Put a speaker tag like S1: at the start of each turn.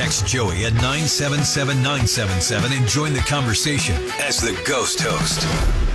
S1: Text Joey at 977-977 and join the conversation as the ghost host.